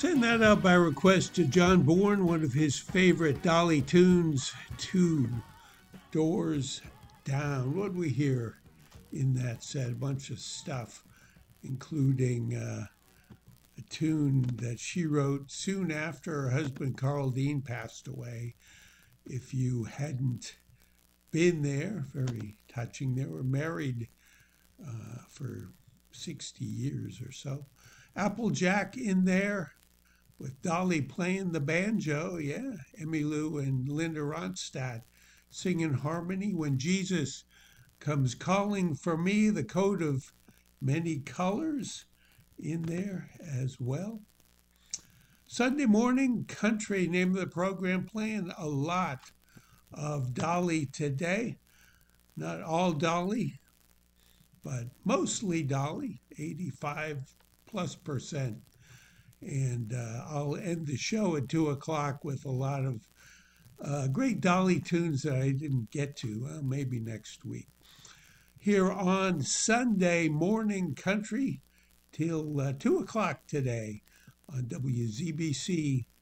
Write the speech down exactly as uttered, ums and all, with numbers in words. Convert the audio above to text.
Send that out by request to John Bourne, one of his favorite Dolly tunes, Two Doors Down. What we hear in that set? A bunch of stuff, including uh, a tune that she wrote soon after her husband Carl Dean passed away. If you hadn't been there, very touching. They were married uh, for sixty years or so. Applejack in there with Dolly playing the banjo. Yeah, Emmylou and Linda Ronstadt singing harmony. When Jesus comes calling for me, the coat of many colors in there as well. Sunday morning country, name of the program, playing a lot of Dolly today. Not all Dolly, but mostly Dolly, eighty-five plus percent. And uh, I'll end the show at two o'clock with a lot of uh, great Dolly tunes that I didn't get to, well, maybe next week. Here on Sunday Morning Country till uh, two o'clock today on W Z B C